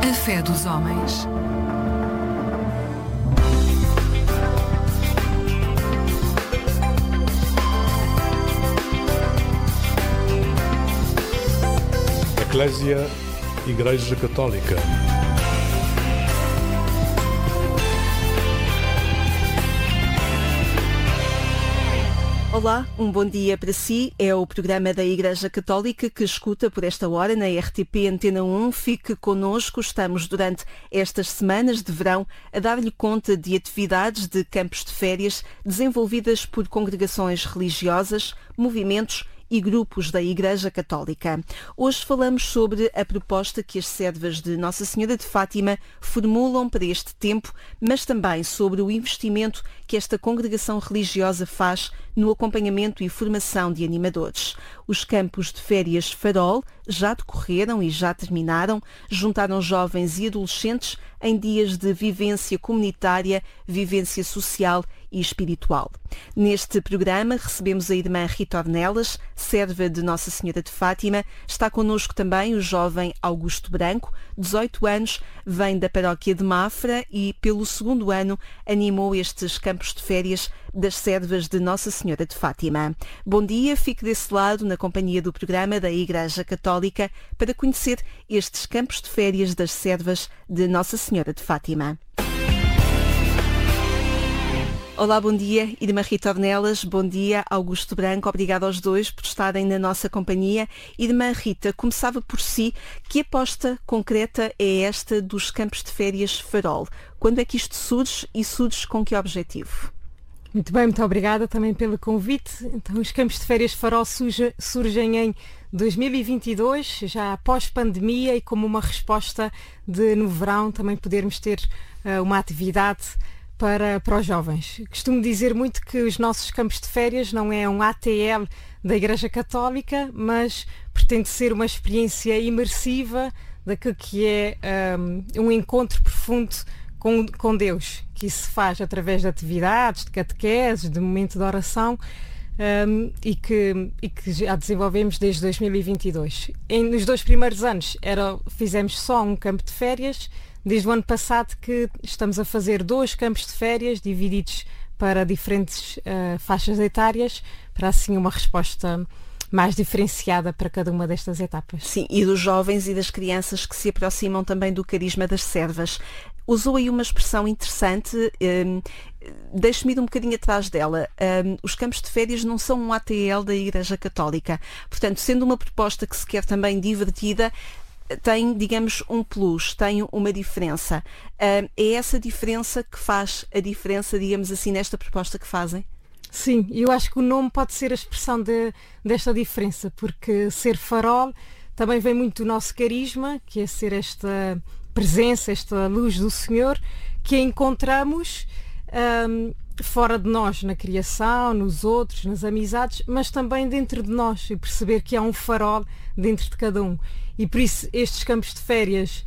A fé dos homens. Eclésia, Igreja Católica. Olá, um bom dia para si. É o programa da Igreja Católica que escuta por esta hora na RTP Antena 1. Fique connosco. Estamos durante estas semanas de verão a dar-lhe conta de atividades de campos de férias desenvolvidas por congregações religiosas, movimentos e grupos da Igreja Católica. Hoje falamos sobre a proposta que as servas de Nossa Senhora de Fátima formulam para este tempo, mas também sobre o investimento que esta congregação religiosa faz no acompanhamento e formação de animadores. Os campos de férias Farol já decorreram e já terminaram, juntaram jovens e adolescentes em dias de vivência comunitária, vivência social e espiritual. Neste programa recebemos a irmã Rita Ornelas, serva de Nossa Senhora de Fátima. Está connosco também o jovem Augusto Branco, 18 anos, vem da paróquia de Mafra e pelo segundo ano animou estes campos de férias das servas de Nossa Senhora de Fátima. Bom dia, fique desse lado na companhia do programa da Igreja Católica para conhecer estes campos de férias das servas de Nossa Senhora de Fátima. Olá, bom dia, irmã Rita Ornelas, bom dia, Augusto Branco, obrigado aos dois por estarem na nossa companhia. Irmã Rita, começava por si, que aposta concreta é esta dos campos de férias Farol? Quando é que isto surge e surge com que objetivo? Muito bem, muito obrigada também pelo convite. Então, os campos de férias Farol surgem em 2022, já após pandemia e como uma resposta de, no verão, também podermos ter uma atividade para os jovens. Costumo dizer muito que os nossos campos de férias não é um ATL da Igreja Católica, mas pretende ser uma experiência imersiva daquilo que é um encontro profundo com Deus, que isso se faz através de atividades, de catequeses, de momento de oração e que já desenvolvemos desde 2022. Nos 2 primeiros anos fizemos só um campo de férias. Desde o ano passado que estamos a fazer 2 campos de férias divididos para diferentes faixas etárias, para assim uma resposta mais diferenciada para cada uma destas etapas. Sim, e dos jovens e das crianças que se aproximam também do carisma das servas. Usou aí uma expressão interessante, deixe-me ir um bocadinho atrás dela. Os campos de férias não são um ATL da Igreja Católica. Portanto, sendo uma proposta que se quer também divertida, tem, digamos, um plus, tem uma diferença. É essa diferença que faz a diferença, digamos assim, nesta proposta que fazem? Sim, eu acho que o nome pode ser a expressão desta diferença, porque ser farol também vem muito do nosso carisma, que é ser esta presença, esta luz do Senhor, que a encontramos fora de nós, na criação, nos outros, nas amizades, mas também dentro de nós, e perceber que há um farol dentro de cada um. E por isso estes campos de férias,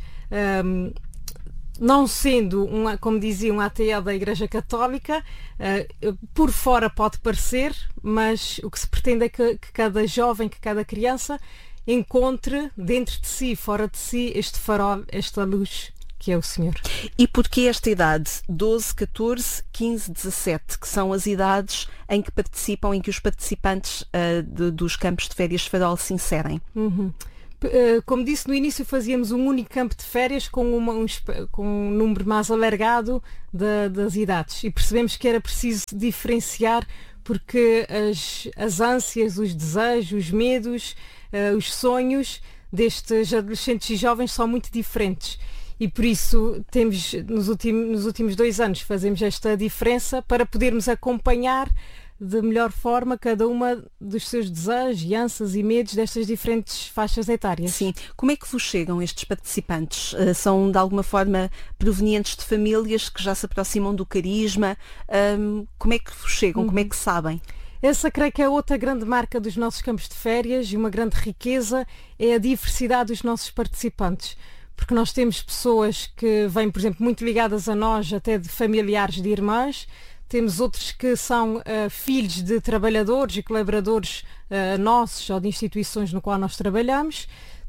não sendo, como dizia, um ATL da Igreja Católica, por fora pode parecer, mas o que se pretende é que cada jovem, que cada criança encontre dentro de si, fora de si, este farol, esta luz que é o Senhor. E porquê esta idade? 12, 14, 15, 17, que são as idades em que participam, em que os participantes dos campos de férias Farol se inserem? Como disse no início, fazíamos um único campo de férias com um número mais alargado das idades, e percebemos que era preciso diferenciar, porque as ânsias, os desejos, os medos, os sonhos destes adolescentes e jovens são muito diferentes. E por isso temos, nos últimos 2 anos, fazemos esta diferença para podermos acompanhar de melhor forma cada uma dos seus desejos, ânsias e medos destas diferentes faixas etárias. Sim. Como é que vos chegam estes participantes? São de alguma forma provenientes de famílias que já se aproximam do carisma? Como é que vos chegam? Como é que sabem? Essa creio que é outra grande marca dos nossos campos de férias, e uma grande riqueza é a diversidade dos nossos participantes. Porque nós temos pessoas que vêm, por exemplo, muito ligadas a nós, até de familiares de irmãs. Temos outros que são filhos de trabalhadores e colaboradores nossos ou de instituições no qual nós trabalhamos.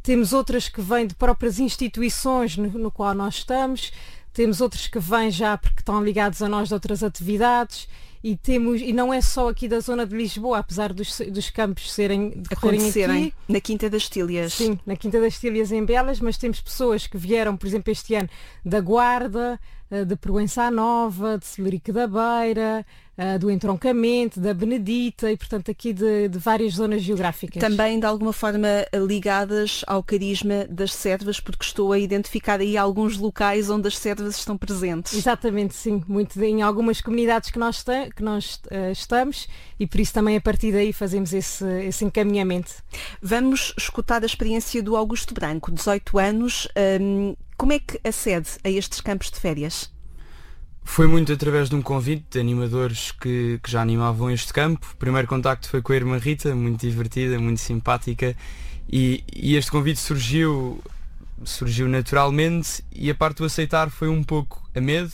temos outras que vêm de próprias instituições no qual nós estamos, temos outros que vêm já porque estão ligados a nós de outras atividades. E não é só aqui da zona de Lisboa, apesar dos campos acontecerem aqui. Na Quinta das Tílias. Sim, na Quinta das Tílias em Belas, mas temos pessoas que vieram, por exemplo, este ano da Guarda, de Proença Nova, de Celurique da Beira, do Entroncamento, da Benedita e, portanto, aqui de várias zonas geográficas. Também, de alguma forma, ligadas ao carisma das servas, porque estou a identificar aí alguns locais onde as servas estão presentes. Exatamente, sim. Muito em algumas comunidades que nós estamos e, por isso, também a partir daí fazemos esse encaminhamento. Vamos escutar a experiência do Augusto Branco, 18 anos. Como é que acede a estes campos de férias? Foi muito através de um convite de animadores que já animavam este campo. O primeiro contacto foi com a irmã Rita, muito divertida, muito simpática, e este convite surgiu naturalmente, e a parte do aceitar foi um pouco a medo,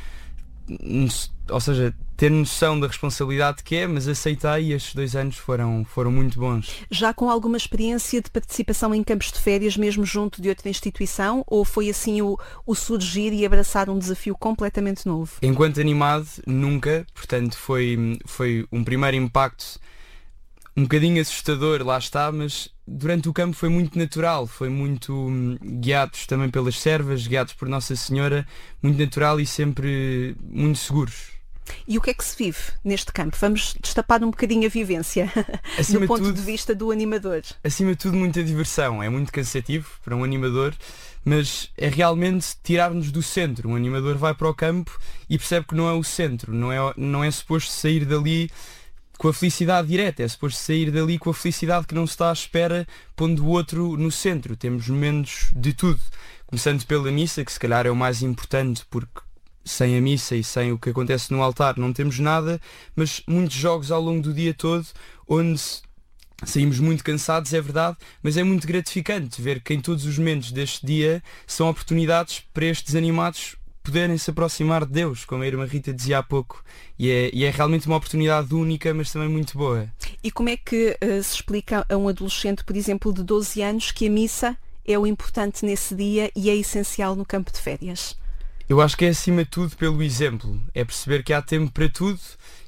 ou seja, ter noção da responsabilidade que é, mas aceitei, e estes 2 anos foram muito bons. Já com alguma experiência de participação em campos de férias, mesmo junto de outra instituição, ou foi assim o surgir e abraçar um desafio completamente novo? Enquanto animado, nunca, portanto foi um primeiro impacto um bocadinho assustador, lá está, mas durante o campo foi muito natural, foi muito guiados também pelas servas, guiados por Nossa Senhora, muito natural e sempre muito seguros. E o que é que se vive neste campo? Vamos destapar um bocadinho a vivência do ponto de vista do animador. Acima de tudo, muita diversão. É muito cansativo para um animador, mas é realmente tirar-nos do centro. Um animador vai para o campo e percebe que não é o centro, não é suposto sair dali com a felicidade direta, é suposto sair dali com a felicidade que não se está à espera, pondo o outro no centro. Temos momentos de tudo, começando pela missa, que se calhar é o mais importante, porque sem a missa e sem o que acontece no altar não temos nada, mas muitos jogos ao longo do dia todo, onde saímos muito cansados, é verdade, mas é muito gratificante ver que em todos os momentos deste dia são oportunidades para estes animados poderem se aproximar de Deus, como a irmã Rita dizia há pouco, e é realmente uma oportunidade única, mas também muito boa. E como é que se explica a um adolescente, por exemplo, de 12 anos, que a missa é o importante nesse dia e é essencial no campo de férias? Eu acho que é acima de tudo pelo exemplo, é perceber que há tempo para tudo,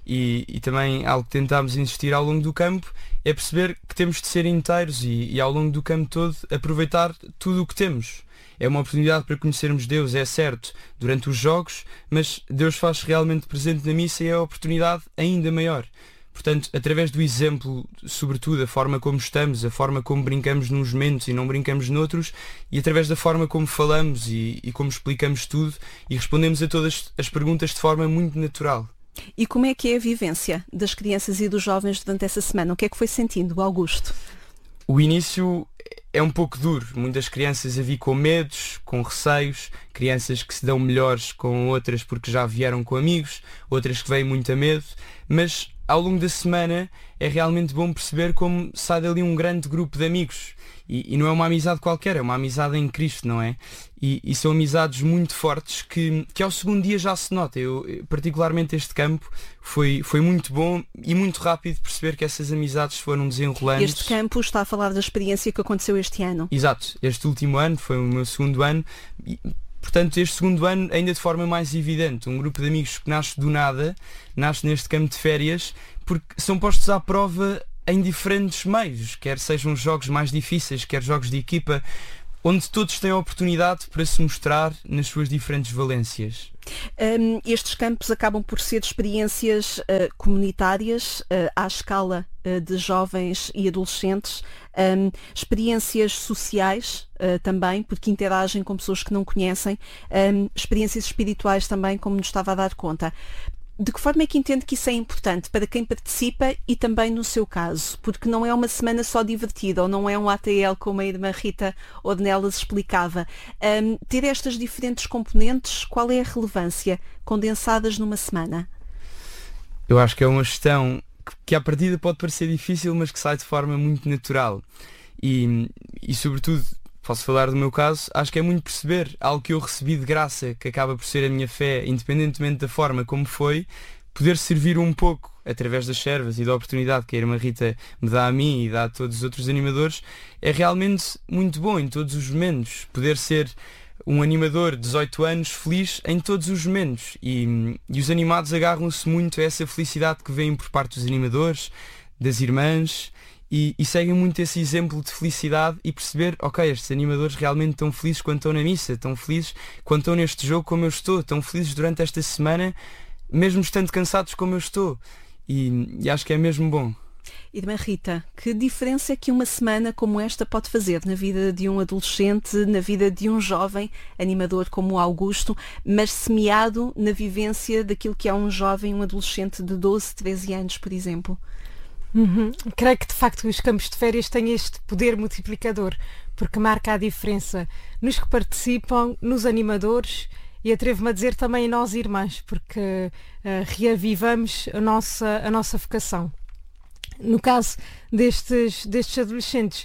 e também algo que tentámos insistir ao longo do campo é perceber que temos de ser inteiros e ao longo do campo todo aproveitar tudo o que temos. É uma oportunidade para conhecermos Deus, é certo, durante os jogos, mas Deus faz-se realmente presente na missa e é a oportunidade ainda maior. Portanto, através do exemplo, sobretudo a forma como estamos, a forma como brincamos nos momentos e não brincamos noutros, e através da forma como falamos e como explicamos tudo e respondemos a todas as perguntas de forma muito natural. E como é que é a vivência das crianças e dos jovens durante essa semana? O que é que foi sentindo, Augusto? O início é um pouco duro. Muitas crianças a vir com medos, com receios, crianças que se dão melhores com outras porque já vieram com amigos, outras que vêm muito a medo, mas ao longo da semana é realmente bom perceber como sai dali um grande grupo de amigos. E não é uma amizade qualquer, é uma amizade em Cristo, não é? E são amizades muito fortes que ao segundo dia já se nota. Particularmente este campo foi muito bom e muito rápido perceber que essas amizades foram desenrolando. Este campo está a falar da experiência que aconteceu este ano. Exato, este último ano foi o meu segundo ano. Portanto, este segundo ano ainda de forma mais evidente. Um grupo de amigos que nasce do nada, nasce neste campo de férias, porque são postos à prova em diferentes meios, quer sejam jogos mais difíceis, quer jogos de equipa, onde todos têm a oportunidade para se mostrar nas suas diferentes valências. Estes campos acabam por ser experiências comunitárias à escala de jovens e adolescentes, experiências sociais também, porque interagem com pessoas que não conhecem, experiências espirituais também, como nos estava a dar conta. De que forma é que entende que isso é importante para quem participa e também no seu caso? Porque não é uma semana só divertida, ou não é um ATL como a irmã Rita Ornelas explicava. Ter estas diferentes componentes, qual é a relevância condensadas numa semana? Eu acho que é uma gestão que à partida pode parecer difícil, mas que sai de forma muito natural. E sobretudo, posso falar do meu caso, acho que é muito perceber algo que eu recebi de graça, que acaba por ser a minha fé, independentemente da forma como foi, poder servir um pouco através das servas e da oportunidade que a irmã Rita me dá a mim e dá a todos os outros animadores, é realmente muito bom em todos os momentos. Poder ser um animador de 18 anos feliz em todos os momentos. E os animados agarram-se muito a essa felicidade que vem por parte dos animadores, das irmãs, e seguem muito esse exemplo de felicidade e perceber, ok, estes animadores realmente estão felizes quando estão na missa, estão felizes quando estão neste jogo como eu estou, estão felizes durante esta semana, mesmo estando cansados como eu estou. E acho que é mesmo bom. Irmã Rita, que diferença é que uma semana como esta pode fazer na vida de um adolescente, na vida de um jovem animador como o Augusto, mas semeado na vivência daquilo que é um jovem, um adolescente de 12, 13 anos, por exemplo? Creio que de facto os campos de férias têm este poder multiplicador, porque marca a diferença nos que participam, nos animadores e atrevo-me a dizer também em nós irmãs, porque reavivamos a nossa vocação. No caso destes adolescentes,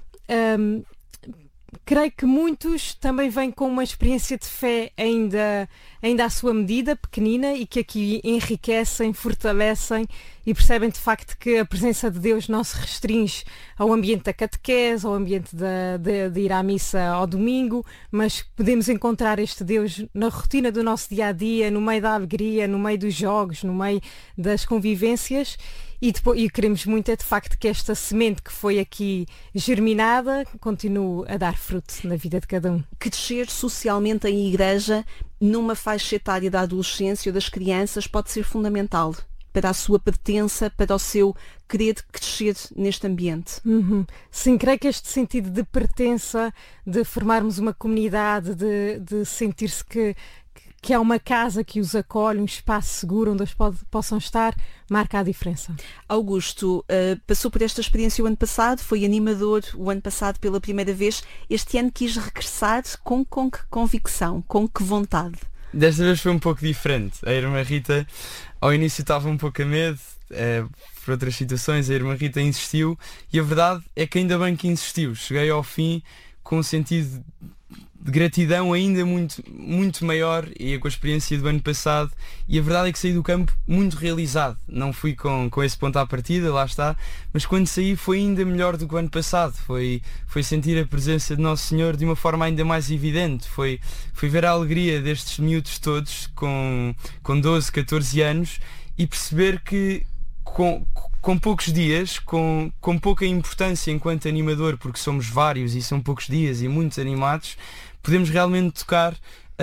creio que muitos também vêm com uma experiência de fé ainda à sua medida, pequenina, e que aqui enriquecem, fortalecem e percebem de facto que a presença de Deus não se restringe ao ambiente da catequese, ao ambiente de ir à missa ao domingo, mas podemos encontrar este Deus na rotina do nosso dia-a-dia, no meio da alegria, no meio dos jogos, no meio das convivências. E queremos muito de facto que esta semente que foi aqui germinada continue a dar fruto na vida de cada um. Crescer socialmente em igreja numa faixa etária da adolescência ou das crianças pode ser fundamental para a sua pertença, para o seu querer crescer neste ambiente. Sim, creio que este sentido de pertença, de formarmos uma comunidade, de sentir-se que há uma casa que os acolhe, um espaço seguro onde eles possam estar, marca a diferença. Augusto, passou por esta experiência o ano passado, foi animador o ano passado pela primeira vez. Este ano quis regressar com que convicção, com que vontade? Desta vez foi um pouco diferente. A irmã Rita, ao início estava um pouco a medo, por outras situações, a irmã Rita insistiu e a verdade é que ainda bem que insistiu. Cheguei ao fim com um sentido de gratidão ainda muito, muito maior e com a experiência do ano passado, e a verdade é que saí do campo muito realizado. Não fui com esse ponto à partida, lá está, mas quando saí foi ainda melhor do que o ano passado. Foi sentir a presença de Nosso Senhor de uma forma ainda mais evidente, foi ver a alegria destes miúdos todos com 12, 14 anos e perceber que com poucos dias, com pouca importância enquanto animador, porque somos vários e são poucos dias e muitos animados, podemos realmente tocar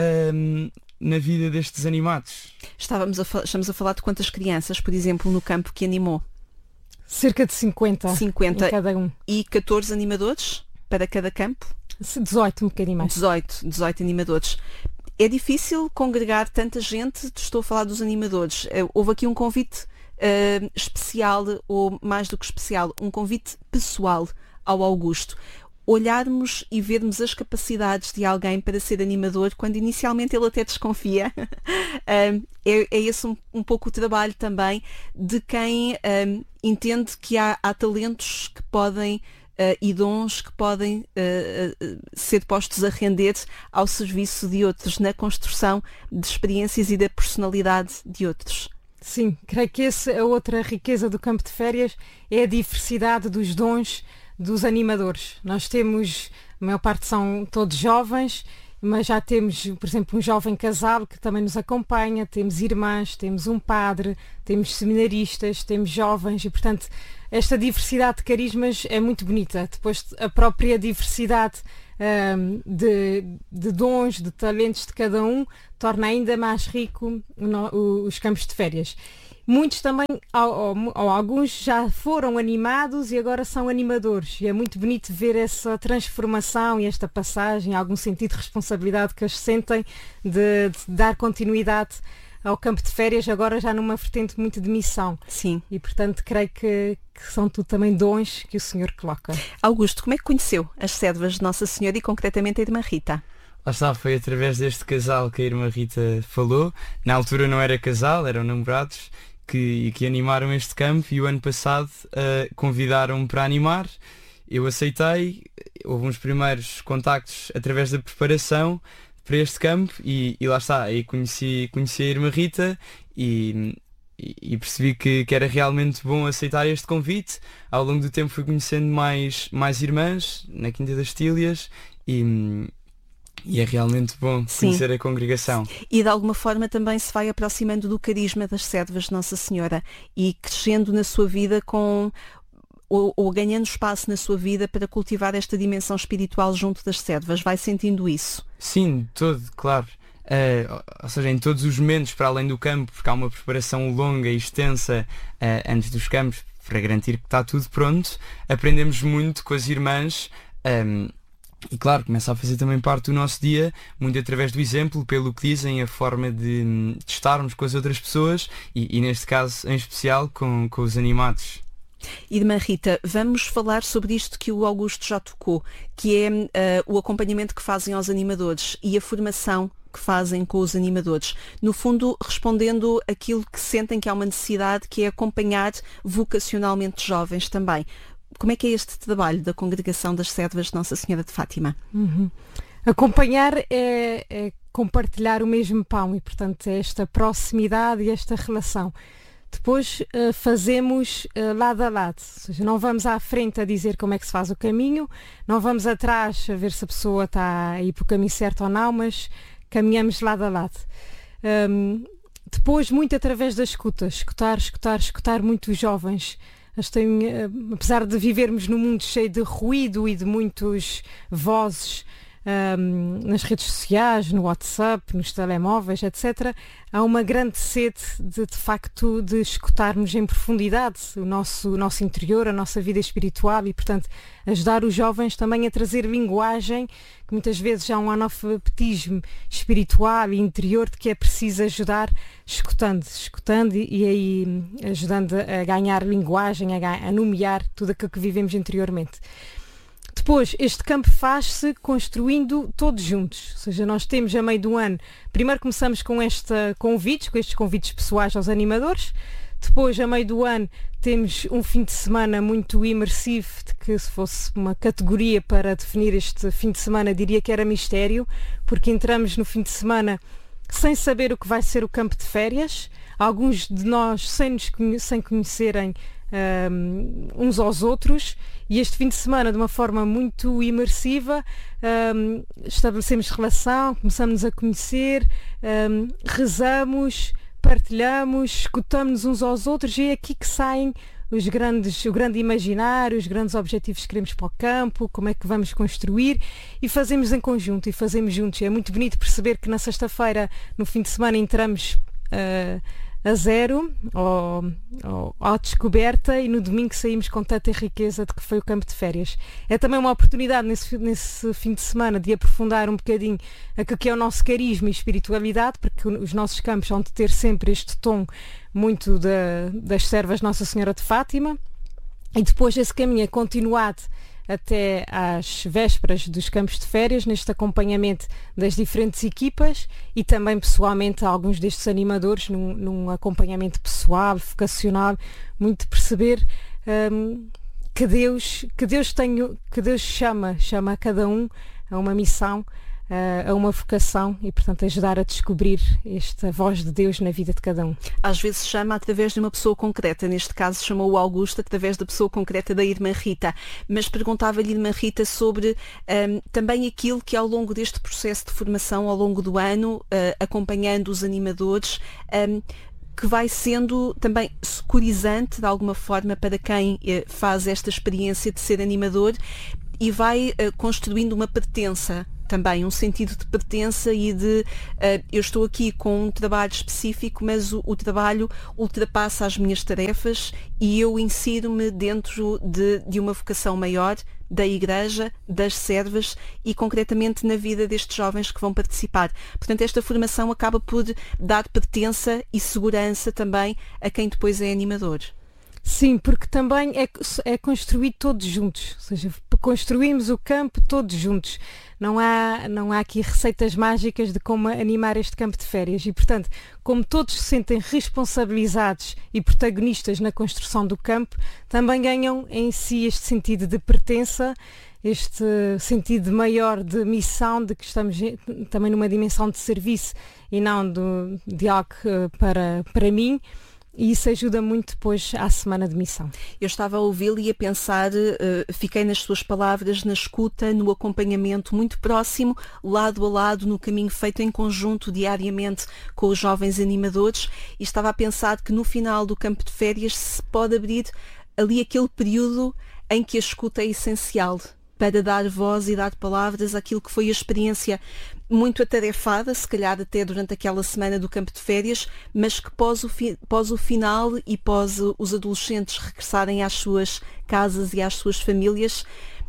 na vida destes animados. Estamos a falar de quantas crianças, por exemplo, no campo que animou? Cerca de 50 em cada um. E 14 animadores para cada campo? 18, um bocadinho mais. 18 animadores. É difícil congregar tanta gente, estou a falar dos animadores. Houve aqui um convite especial, ou mais do que especial, um convite pessoal ao Augusto. Olharmos e vermos as capacidades de alguém para ser animador, quando inicialmente ele até desconfia. É esse um pouco o trabalho também de quem entende que há talentos que podem e dons que podem ser postos a render ao serviço de outros, na construção de experiências e da personalidade de outros. Sim, creio que essa é outra riqueza do campo de férias, é a diversidade dos dons dos animadores. Nós temos, a maior parte são todos jovens, mas já temos, por exemplo, um jovem casal que também nos acompanha, temos irmãs, temos um padre, temos seminaristas, temos jovens e, portanto, esta diversidade de carismas é muito bonita. Depois, a própria diversidade de dons, de talentos de cada um, torna ainda mais rico os campos de férias. Muitos também, ou alguns, já foram animados e agora são animadores. E é muito bonito ver essa transformação e esta passagem, algum sentido de responsabilidade que eles sentem de dar continuidade ao campo de férias, agora já numa vertente muito de missão. Sim. E, portanto, creio que são tudo também dons que o Senhor coloca. Augusto, como é que conheceu as servas de Nossa Senhora e concretamente a irmã Rita? Lá está, foi através deste casal que a irmã Rita falou. Na altura não era casal, eram namorados, que animaram este campo, e o ano passado convidaram-me para animar. Eu aceitei, houve uns primeiros contactos através da preparação para este campo e lá está, aí conheci a irmã Rita e e percebi que era realmente bom aceitar este convite. Ao longo do tempo fui conhecendo mais irmãs na Quinta das Tílias e é realmente bom conhecer a congregação. E de alguma forma também se vai aproximando do carisma das servas de Nossa Senhora e crescendo na sua vida ou ganhando espaço na sua vida para cultivar esta dimensão espiritual junto das servas. Vai sentindo isso? Sim, claro. Ou seja, em todos os momentos para além do campo, porque há uma preparação longa e extensa antes dos campos para garantir que está tudo pronto, aprendemos muito com as irmãs. E claro, começa a fazer também parte do nosso dia, muito através do exemplo, pelo que dizem, a forma de estarmos com as outras pessoas e neste caso em especial com os animados. Irmã Rita, vamos falar sobre isto que o Augusto já tocou, que é o acompanhamento que fazem aos animadores e a formação que fazem com os animadores. No fundo, respondendo aquilo que sentem que há uma necessidade, que é acompanhar vocacionalmente jovens também. Como é que é este trabalho da Congregação das Servas de Nossa Senhora de Fátima? Acompanhar é compartilhar o mesmo pão e, portanto, é esta proximidade e esta relação. Depois fazemos lado a lado, ou seja, não vamos à frente a dizer como é que se faz o caminho, não vamos atrás a ver se a pessoa está a ir para o caminho certo ou não, mas caminhamos lado a lado. Depois, muito através da escutar muito os jovens. Apesar de vivermos num mundo cheio de ruído e de muitas vozes nas redes sociais, no WhatsApp, nos telemóveis, etc., há uma grande sede de facto de escutarmos em profundidade o nosso interior, a nossa vida espiritual e, portanto, ajudar os jovens também a trazer linguagem, que muitas vezes há um analfabetismo espiritual e interior de que é preciso ajudar escutando e aí ajudando a ganhar linguagem, a nomear tudo aquilo que vivemos interiormente. Depois, este campo faz-se construindo todos juntos, ou seja, nós temos a meio do ano, primeiro começamos com estes convites pessoais aos animadores, depois a meio do ano temos um fim de semana muito imersivo, de que se fosse uma categoria para definir este fim de semana diria que era mistério, porque entramos no fim de semana sem saber o que vai ser o campo de férias, alguns de nós sem conhecerem uns aos outros, e este fim de semana de uma forma muito imersiva estabelecemos relação, começamos a conhecer, rezamos, partilhamos, escutamos uns aos outros e é aqui que saem o grande imaginário, os grandes objetivos que queremos para o campo, como é que vamos construir e fazemos em conjunto e fazemos juntos. É muito bonito perceber que na sexta-feira, no fim de semana, entramos a zero ou à descoberta e no domingo saímos com tanta riqueza de que foi o campo de férias. É também uma oportunidade nesse fim de semana de aprofundar um bocadinho aquilo que é o nosso carisma e espiritualidade, porque os nossos campos vão ter sempre este tom muito das servas Nossa Senhora de Fátima e depois esse caminho é continuado até às vésperas dos campos de férias, neste acompanhamento das diferentes equipas e também pessoalmente alguns destes animadores num acompanhamento pessoal, vocacional, muito de perceber que Deus chama a cada um a uma missão, a uma vocação e, portanto, ajudar a descobrir esta voz de Deus na vida de cada um. Às vezes chama através de uma pessoa concreta, neste caso chamou o Augusto através da pessoa concreta da Irmã Rita, mas perguntava-lhe, Irmã Rita, sobre também aquilo que ao longo deste processo de formação, ao longo do ano, acompanhando os animadores, que vai sendo também securizante de alguma forma para quem faz esta experiência de ser animador e vai construindo uma pertença também, um sentido de pertença e de eu estou aqui com um trabalho específico, mas o trabalho ultrapassa as minhas tarefas e eu insiro-me dentro de uma vocação maior da Igreja, das servas e concretamente na vida destes jovens que vão participar. Portanto, esta formação acaba por dar pertença e segurança também a quem depois é animador. Sim, porque também é construir todos juntos, ou seja, construímos o campo todos juntos. Não há aqui receitas mágicas de como animar este campo de férias e, portanto, como todos se sentem responsabilizados e protagonistas na construção do campo, também ganham em si este sentido de pertença, este sentido maior de missão, de que estamos também numa dimensão de serviço e não de algo para mim. e isso ajuda muito depois à semana de missão. Eu estava a ouvi-lo e a pensar, fiquei nas suas palavras, na escuta, no acompanhamento muito próximo, lado a lado, no caminho feito em conjunto diariamente com os jovens animadores, e estava a pensar que no final do campo de férias se pode abrir ali aquele período em que a escuta é essencial para dar voz e dar palavras àquilo que foi a experiência muito atarefada, se calhar até durante aquela semana do campo de férias, mas que pós o final e pós os adolescentes regressarem às suas casas e às suas famílias,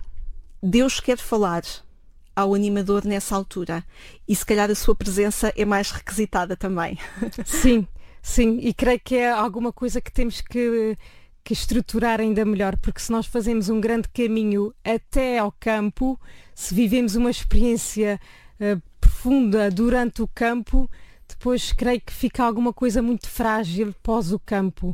Deus quer falar ao animador nessa altura e se calhar a sua presença é mais requisitada também. Sim, e creio que é alguma coisa que temos que estruturar ainda melhor, porque se nós fazemos um grande caminho até ao campo, se vivemos uma experiência profunda durante o campo, depois creio que fica alguma coisa muito frágil pós o campo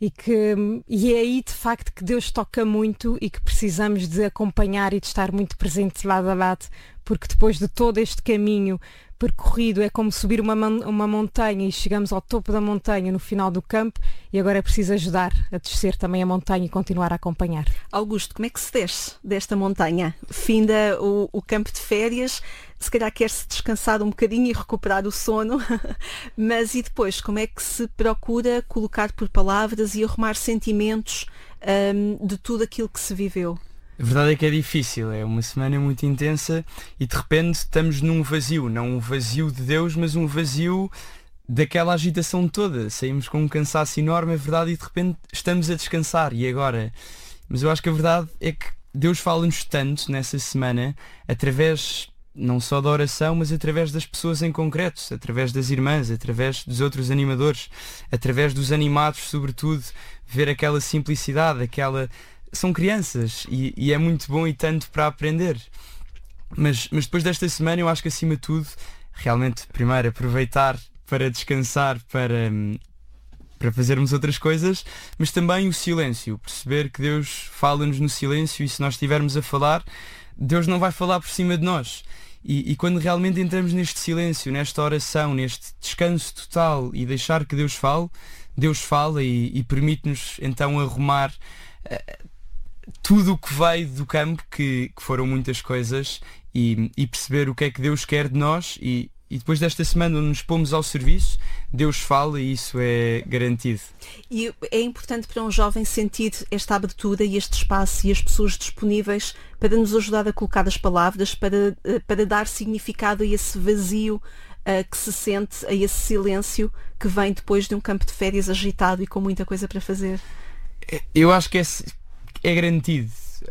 e é aí de facto que Deus toca muito e que precisamos de acompanhar e de estar muito presentes lado a lado, porque depois de todo este caminho percorrido é como subir uma montanha e chegamos ao topo da montanha no final do campo e agora é preciso ajudar a descer também a montanha e continuar a acompanhar. Augusto, como é que se desce desta montanha? Finda o campo de férias, se calhar quer-se descansar um bocadinho e recuperar o sono, mas e depois, como é que se procura colocar por palavras e arrumar sentimentos de tudo aquilo que se viveu? A verdade é que é difícil, é uma semana muito intensa e de repente estamos num vazio, não um vazio de Deus, mas um vazio daquela agitação toda. Saímos com um cansaço enorme, é verdade, e de repente estamos a descansar. E agora? Mas eu acho que a verdade é que Deus fala-nos tanto nessa semana, através não só da oração, mas através das pessoas em concreto, através das irmãs, através dos outros animadores, através dos animados, sobretudo, ver aquela simplicidade, são crianças e é muito bom e tanto para aprender. Mas depois desta semana eu acho que acima de tudo, realmente primeiro aproveitar para descansar, para fazermos outras coisas, mas também o silêncio, perceber que Deus fala-nos no silêncio e se nós estivermos a falar, Deus não vai falar por cima de nós. E quando realmente entramos neste silêncio, nesta oração, neste descanso total e deixar que Deus fale, Deus fala e permite-nos então arrumar tudo o que veio do campo, que foram muitas coisas, e perceber o que é que Deus quer de nós e depois desta semana onde nos pomos ao serviço, Deus fala e isso é garantido. E é importante para um jovem sentir esta abertura e este espaço e as pessoas disponíveis para nos ajudar a colocar as palavras, para dar significado a esse vazio que se sente, a esse silêncio que vem depois de um campo de férias agitado e com muita coisa para fazer. Eu acho que é garantido,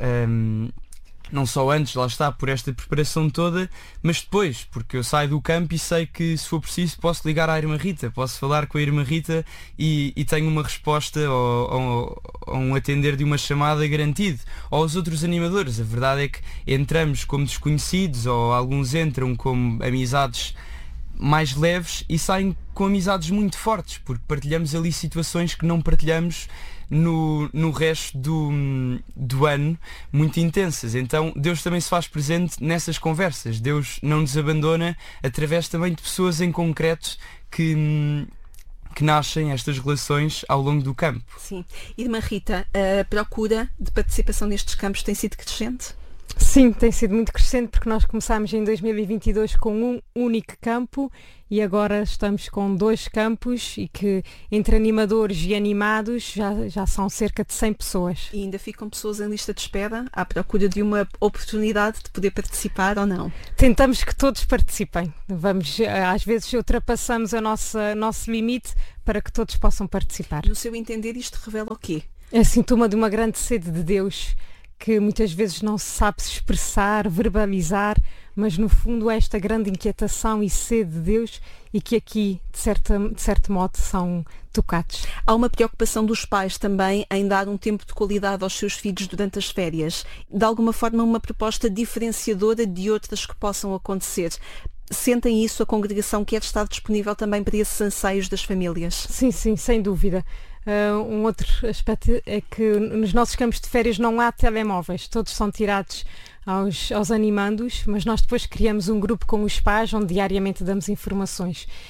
não só antes, lá está, por esta preparação toda, mas depois, porque eu saio do campo e sei que se for preciso posso ligar à irmã Rita, posso falar com a irmã Rita e tenho uma resposta ou um atender de uma chamada garantido. Ou aos outros animadores, a verdade é que entramos como desconhecidos ou alguns entram como amizades mais leves e saem com amizades muito fortes, porque partilhamos ali situações que não partilhamos no resto do ano, muito intensas. Então Deus também se faz presente nessas conversas. Deus não nos abandona através também de pessoas em concreto que nascem estas relações ao longo do campo. Sim. Irmã Rita, a procura de participação nestes campos tem sido crescente? Sim, tem sido muito crescente porque nós começámos em 2022 com um único campo e agora estamos com 2 campos e que entre animadores e animados já são cerca de 100 pessoas. E ainda ficam pessoas em lista de espera à procura de uma oportunidade de poder participar ou não? Tentamos que todos participem. Às vezes ultrapassamos nosso limite para que todos possam participar. No seu entender, isto revela o quê? É sintoma de uma grande sede de Deus, que muitas vezes não se sabe se expressar, verbalizar, mas no fundo é esta grande inquietação e sede de Deus e que aqui, de certo modo, são tocados. Há uma preocupação dos pais também em dar um tempo de qualidade aos seus filhos durante as férias. De alguma forma, uma proposta diferenciadora de outras que possam acontecer. Sentem isso, a congregação quer estar disponível também para esses anseios das famílias? Sim, sem dúvida. Um outro aspecto é que nos nossos campos de férias não há telemóveis, todos são tirados aos animandos, mas nós depois criamos um grupo com os pais onde diariamente damos informações.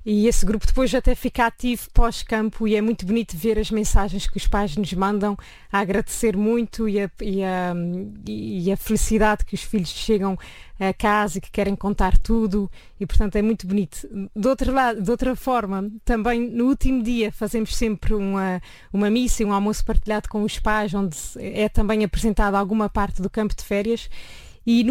e esse grupo depois até fica ativo pós-campo e é muito bonito ver as mensagens que os pais nos mandam a agradecer muito e a felicidade que os filhos chegam a casa e que querem contar tudo e portanto é muito bonito. De outra forma, também no último dia fazemos sempre uma missa e um almoço partilhado com os pais, onde é também apresentada alguma parte do campo de férias